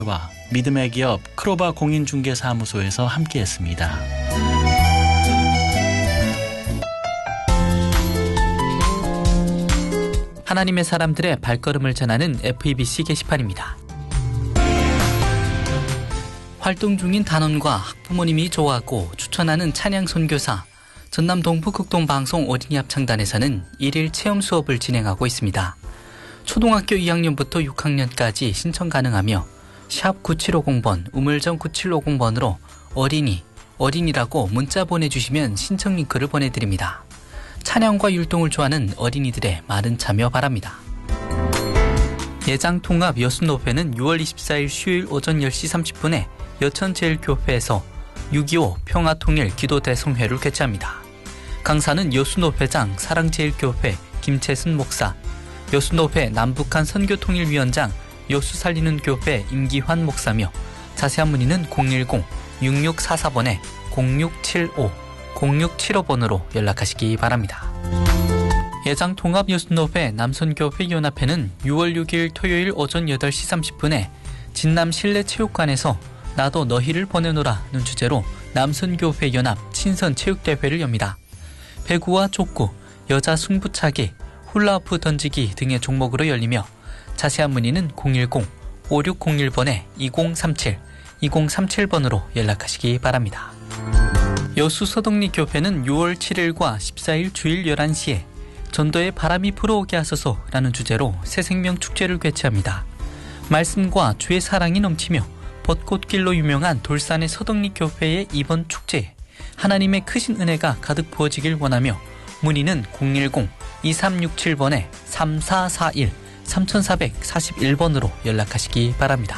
믿음의 기업 크로바 공인중개사무소에서 함께했습니다. 하나님의 사람들의 발걸음을 전하는 FEBC 게시판입니다. 활동 중인 단원과 학부모님이 좋아하고 추천하는 찬양 선교사 전남 동부극동방송 어린이 합창단에서는 1일 체험 수업을 진행하고 있습니다. 초등학교 2학년부터 6학년까지 신청 가능하며 샵 9750번, 우물정 9750번으로 어린이라고 문자 보내주시면 신청 링크를 보내드립니다. 찬양과 율동을 좋아하는 어린이들의 많은 참여 바랍니다. 예장통합 여순노회는 6월 24일 수요일 오전 10시 30분에 여천제일교회에서 6.25 평화통일 기도대성회를 개최합니다. 강사는 여순노회장 사랑제일교회 김채순 목사, 여순노회 남북한 선교통일위원장 여수살리는 교회 임기환 목사며 자세한 문의는 010-6644번에 0675-0675번으로 연락하시기 바랍니다. 예장통합여순노회 남선교회연합회는 6월 6일 토요일 오전 8시 30분에 진남 실내체육관에서 나도 너희를 보내노라는 주제로 남선교회연합 친선체육대회를 엽니다. 배구와 족구, 여자 승부차기, 훌라후프 던지기 등의 종목으로 열리며 자세한 문의는 010-5601번에 2037번으로 연락하시기 바랍니다. 여수서덕리교회는 6월 7일과 14일 주일 11시에 전도에 바람이 불어오게 하소서라는 주제로 새생명 축제를 개최합니다. 말씀과 주의 사랑이 넘치며 벚꽃길로 유명한 돌산의 서덕리교회의 이번 축제에 하나님의 크신 은혜가 가득 부어지길 원하며 문의는 010-2367번에 3441-3441번으로 연락하시기 바랍니다.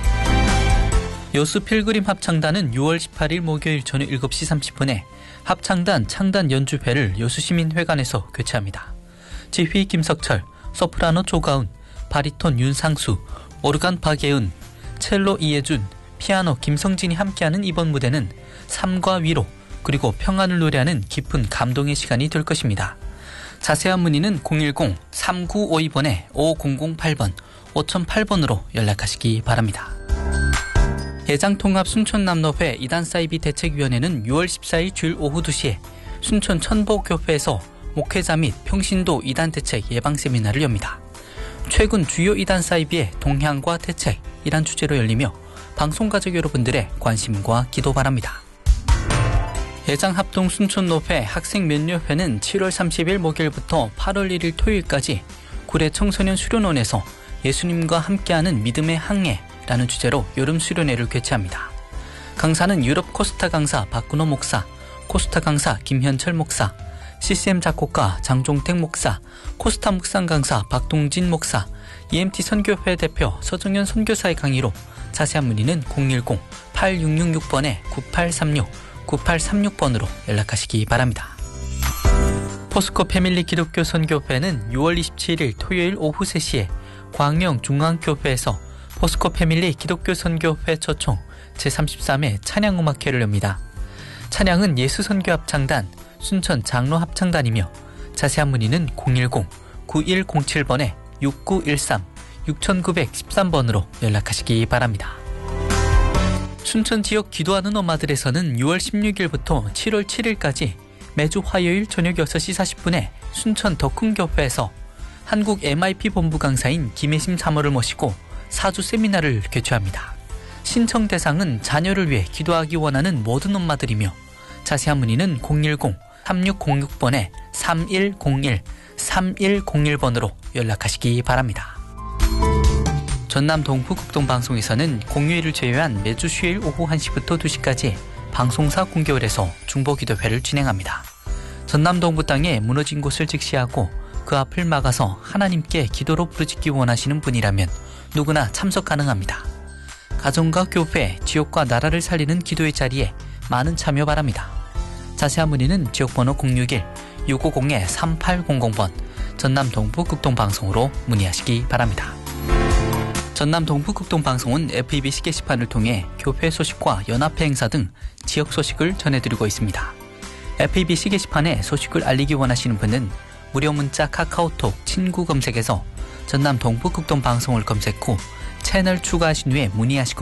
여수 필그림 합창단은 6월 18일 목요일 저녁 7시 30분에 합창단 창단 연주회를 여수시민회관에서 개최합니다. 지휘 김석철, 소프라노 조가운, 바리톤 윤상수, 오르간 박예은, 첼로 이예준, 피아노 김성진이 함께하는 이번 무대는 삶과 위로 그리고 평안을 노래하는 깊은 감동의 시간이 될 것입니다. 자세한 문의는 010-3952번에 5008번, 5008번으로 연락하시기 바랍니다. 예장통합 순천남로회 이단사이비 대책위원회는 6월 14일 주일 오후 2시에 순천 천보교회에서 목회자 및 평신도 이단대책 예방세미나를 엽니다. 최근 주요 이단사이비의 동향과 대책이란 주제로 열리며 방송가족 여러분들의 관심과 기도 바랍니다. 예장합동 순천노회 학생면류회는 7월 30일 목요일부터 8월 1일 토요일까지 구례 청소년 수련원에서 예수님과 함께하는 믿음의 항해라는 주제로 여름 수련회를 개최합니다. 강사는 유럽 코스타 강사 박근호 목사, 코스타 강사 김현철 목사, CCM 작곡가 장종택 목사, 코스타 묵상 강사 박동진 목사, EMT 선교회 대표 서정현 선교사의 강의로 자세한 문의는 010-8666번에 9836번으로 연락하시기 바랍니다. 포스코 패밀리 기독교 선교회는 6월 27일 토요일 오후 3시에 광명 중앙교회에서 포스코 패밀리 기독교 선교회 초청 제33회 찬양음악회를 엽니다. 찬양은 예수선교합창단, 순천 장로합창단이며 자세한 문의는 010-9107번에 6913-6913번으로 연락하시기 바랍니다. 순천 지역 기도하는 엄마들에서는 6월 16일부터 7월 7일까지 매주 화요일 저녁 6시 40분에 순천 덕흥교회에서 한국 MIP 본부 강사인 김혜심 사모를 모시고 4주 세미나를 개최합니다. 신청 대상은 자녀를 위해 기도하기 원하는 모든 엄마들이며 자세한 문의는 010-3606번에 3101-3101번으로 연락하시기 바랍니다. 전남 동부극동방송에서는 공휴일을 제외한 매주 수요일 오후 1시부터 2시까지 방송사 공개월에서 중보기도회를 진행합니다. 전남 동부 땅에 무너진 곳을 직시하고 그 앞을 막아서 하나님께 기도로 부르짖기 원하시는 분이라면 누구나 참석 가능합니다. 가정과 교회, 지역과 나라를 살리는 기도의 자리에 많은 참여 바랍니다. 자세한 문의는 지역번호 061-650-3800번 전남 동부극동방송으로 문의하시기 바랍니다. 전남 동부극동방송은 FEBC 게시판을 통해 교회 소식과 연합회 행사 등 지역 소식을 전해드리고 있습니다. FEBC 게시판에 소식을 알리기 원하시는 분은 무료 문자 카카오톡 친구 검색에서 전남 동부극동방송을 검색 후 채널 추가하신 후에 문의하시고